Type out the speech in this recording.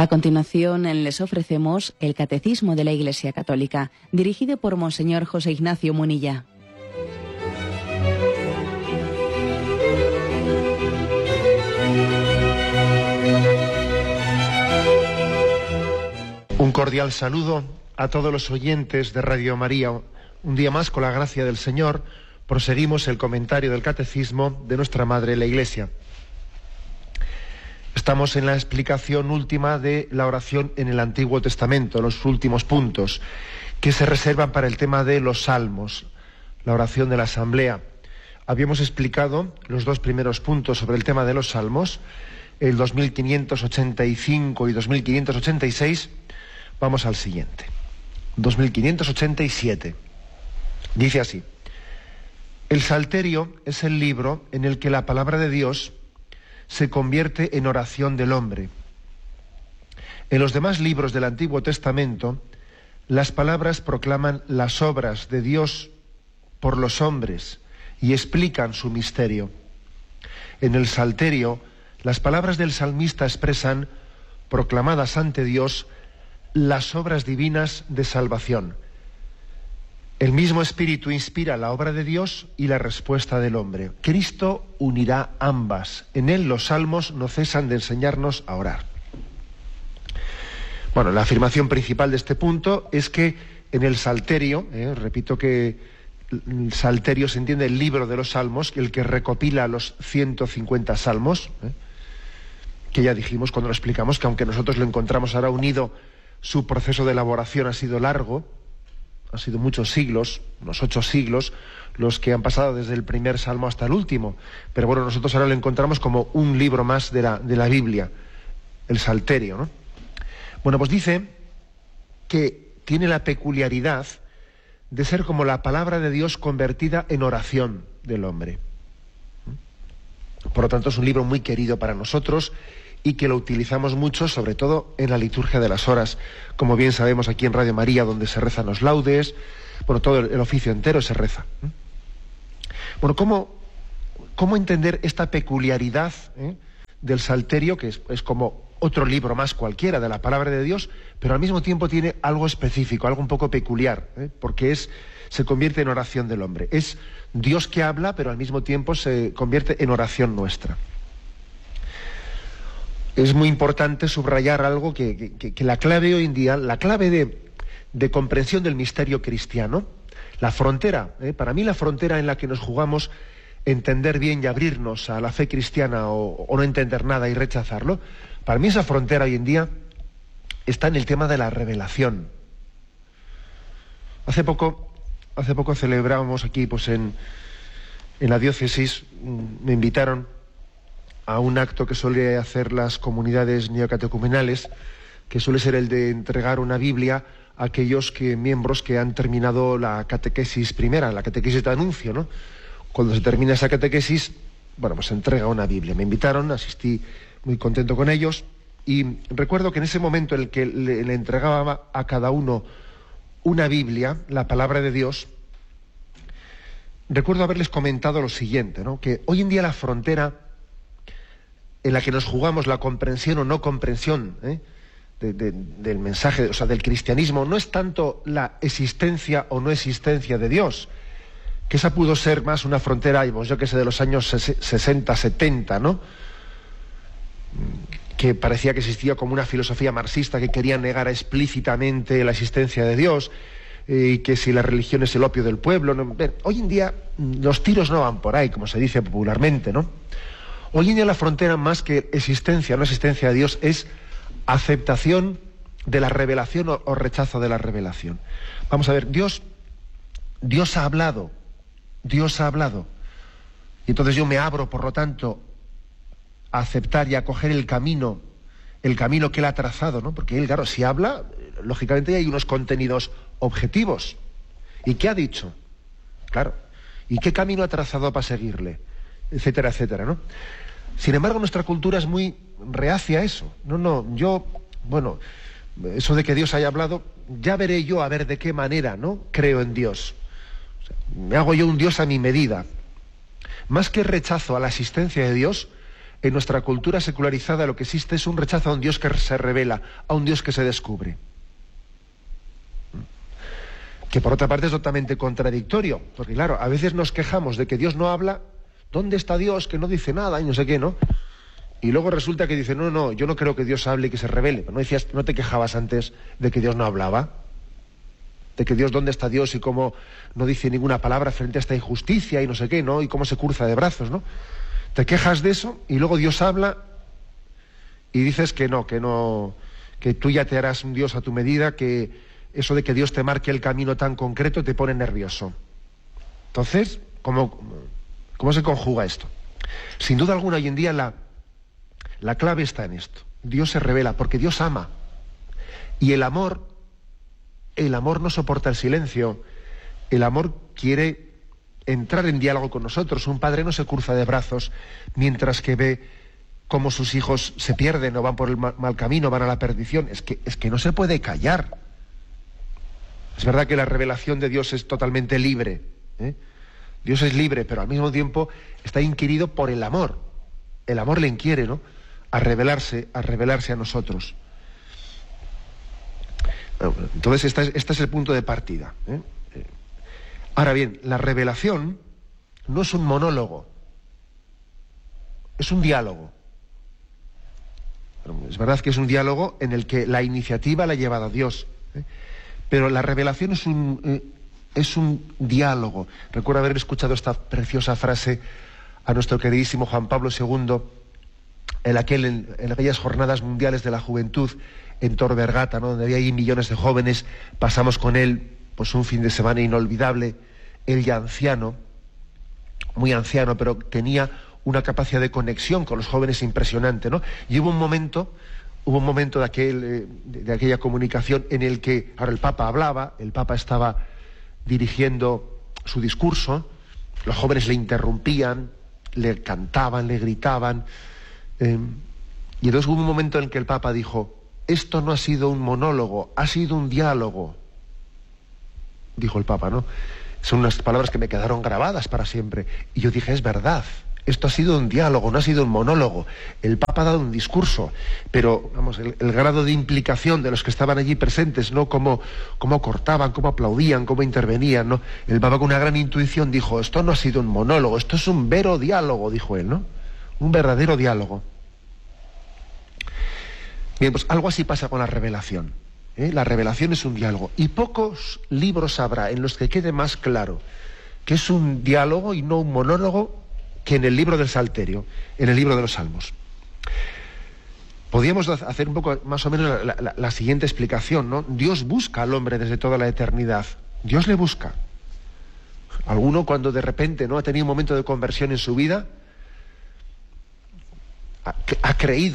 A continuación les ofrecemos el Catecismo de la Iglesia Católica, dirigido por Monseñor José Ignacio Munilla. Un cordial saludo a todos los oyentes de Radio María. Un día más, con la gracia del Señor, proseguimos el comentario del Catecismo de nuestra Madre la Iglesia. Estamos en la explicación última de la oración en el Antiguo Testamento, los últimos puntos, que se reservan para el tema de los salmos, la oración de la Asamblea. Habíamos explicado los dos primeros puntos sobre el tema de los salmos, el 2585 y 2586. Vamos al siguiente. 2587. Dice así: el Salterio es el libro en el que la palabra de Dios se convierte en oración del hombre. En los demás libros del Antiguo Testamento, las palabras proclaman las obras de Dios por los hombres y explican su misterio. En el Salterio, las palabras del salmista expresan, proclamadas ante Dios, las obras divinas de salvación. El mismo Espíritu inspira la obra de Dios y la respuesta del hombre. Cristo unirá ambas. En él los salmos no cesan de enseñarnos a orar. Bueno, la afirmación principal de este punto es que en el Salterio, repito que el Salterio se entiende el libro de los salmos, el que recopila los 150 salmos, que ya dijimos cuando lo explicamos que aunque nosotros lo encontramos ahora unido, su proceso de elaboración ha sido largo, han sido muchos siglos, unos 8 siglos, los que han pasado desde el primer salmo hasta el último. Pero bueno, nosotros ahora lo encontramos como un libro más de la Biblia, el Salterio, ¿no? Bueno, pues dice que tiene la peculiaridad de ser como la palabra de Dios convertida en oración del hombre. Por lo tanto, es un libro muy querido para nosotros y que lo utilizamos mucho, sobre todo en la liturgia de las horas, como bien sabemos aquí en Radio María, donde se rezan los laudes, bueno, todo el oficio entero se reza. Bueno, ¿cómo entender esta peculiaridad del Salterio, que es como otro libro más cualquiera de la palabra de Dios, pero al mismo tiempo tiene algo específico, algo un poco peculiar, porque se convierte en oración del hombre? Es Dios que habla, pero al mismo tiempo se convierte en oración nuestra. Es muy importante subrayar algo que la clave hoy en día, la clave de comprensión del misterio cristiano, la frontera, para mí la frontera en la que nos jugamos entender bien y abrirnos a la fe cristiana o no entender nada y rechazarlo, para mí esa frontera hoy en día está en el tema de la revelación. Hace poco celebrábamos aquí, pues en la diócesis, me invitaron a un acto que suele hacer las comunidades neocatecumenales, que suele ser el de entregar una Biblia a aquellos miembros que han terminado la catequesis primera, la catequesis de anuncio, ¿no? Cuando se termina esa catequesis, bueno, pues se entrega una Biblia. Me invitaron, asistí muy contento con ellos, y recuerdo que en ese momento en el que le entregaba a cada uno una Biblia, la palabra de Dios, recuerdo haberles comentado lo siguiente, ¿no? Que hoy en día la frontera en la que nos jugamos la comprensión o no comprensión del mensaje, o sea, del cristianismo, no es tanto la existencia o no existencia de Dios, que esa pudo ser más una frontera, yo que sé, de los años 60, 70, ¿no? Que parecía que existía como una filosofía marxista que quería negar explícitamente la existencia de Dios, y que si la religión es el opio del pueblo. ¿No? Hoy en día los tiros no van por ahí, como se dice popularmente, ¿no? Hoy en día la frontera, más que existencia o no existencia de Dios, es aceptación de la revelación o rechazo de la revelación. Vamos a ver, Dios ha hablado. Y entonces yo me abro, por lo tanto, a aceptar y a coger el camino que Él ha trazado, ¿no? Porque Él, claro, si habla, lógicamente hay unos contenidos objetivos. ¿Y qué ha dicho? Claro. ¿Y qué camino ha trazado para seguirle? Etcétera, etcétera, ¿no? Sin embargo, nuestra cultura es muy reacia a eso. Eso de que Dios haya hablado, ya veré yo a ver de qué manera, ¿no? Creo en Dios. O sea, me hago yo un Dios a mi medida. Más que rechazo a la existencia de Dios, en nuestra cultura secularizada lo que existe es un rechazo a un Dios que se revela, a un Dios que se descubre. Que por otra parte es totalmente contradictorio, porque claro, a veces nos quejamos de que Dios no habla. ¿Dónde está Dios que no dice nada y no sé qué, no? Y luego resulta que dice, no, yo no creo que Dios hable y que se revele. ¿No te quejabas antes de que Dios no hablaba? De que Dios, ¿dónde está Dios? Y cómo no dice ninguna palabra frente a esta injusticia y no sé qué, ¿no? Y cómo se cruza de brazos, ¿no? Te quejas de eso y luego Dios habla y dices que tú ya te harás un Dios a tu medida, que eso de que Dios te marque el camino tan concreto te pone nervioso. Entonces, ¿cómo se conjuga esto? Sin duda alguna, hoy en día la clave está en esto. Dios se revela porque Dios ama. Y el amor no soporta el silencio. El amor quiere entrar en diálogo con nosotros. Un padre no se cruza de brazos mientras que ve cómo sus hijos se pierden o van por el mal camino, van a la perdición. Es que no se puede callar. Es verdad que la revelación de Dios es totalmente libre, ¿eh? Dios es libre, pero al mismo tiempo está inquirido por el amor. El amor le inquiere, ¿no?, a revelarse a nosotros. Entonces, este es el punto de partida, ¿eh? Ahora bien, la revelación no es un monólogo, es un diálogo. Es verdad que es un diálogo en el que la iniciativa la ha llevado a Dios, ¿eh? Pero la revelación es un diálogo. Recuerdo haber escuchado esta preciosa frase a nuestro queridísimo Juan Pablo II en aquellas jornadas mundiales de la juventud en Tor Vergata, ¿no?, donde había ahí millones de jóvenes. Pasamos con él pues un fin de semana inolvidable. Él ya anciano, muy anciano, pero tenía una capacidad de conexión con los jóvenes impresionante, ¿no? Y hubo un momento de aquella comunicación en el que ahora el Papa hablaba, el Papa estaba dirigiendo su discurso, los jóvenes le interrumpían, le cantaban, le gritaban, y entonces hubo un momento en el que el Papa dijo: esto no ha sido un monólogo, ha sido un diálogo, dijo el Papa, ¿no? Son unas palabras que me quedaron grabadas para siempre. Y yo dije, es verdad, esto ha sido un diálogo, no ha sido un monólogo. El Papa ha dado un discurso, pero vamos, el grado de implicación de los que estaban allí presentes, ¿no?, cómo cortaban, cómo aplaudían, cómo intervenían, ¿no? El Papa, con una gran intuición, dijo: esto no ha sido un monólogo, esto es un vero diálogo, dijo él, ¿no? Un verdadero diálogo. Bien, pues algo así pasa con la revelación, ¿eh? La revelación es un diálogo, y pocos libros habrá en los que quede más claro que es un diálogo y no un monólogo que en el libro del Salterio, en el libro de los Salmos. Podríamos hacer un poco más o menos la siguiente explicación, ¿no? Dios busca al hombre desde toda la eternidad. Dios le busca. Alguno, cuando de repente no ha tenido un momento de conversión en su vida, ha creído